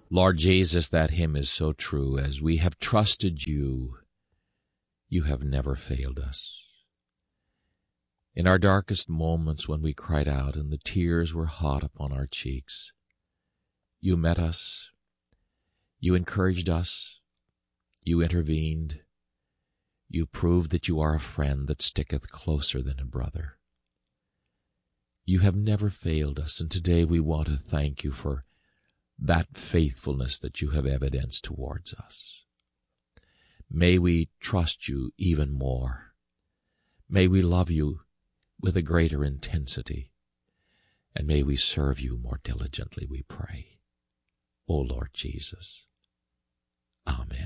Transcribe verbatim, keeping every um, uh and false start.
Lord Jesus, that hymn is so true. As we have trusted you, you have never failed us. In our darkest moments when we cried out and the tears were hot upon our cheeks, you met us, you encouraged us, you intervened, you proved that you are a friend that sticketh closer than a brother. You have never failed us, and today we want to thank you for that faithfulness that you have evidenced towards us. May we trust you even more. May we love you with a greater intensity, and may we serve you more diligently, we pray. O Lord Jesus. Amen.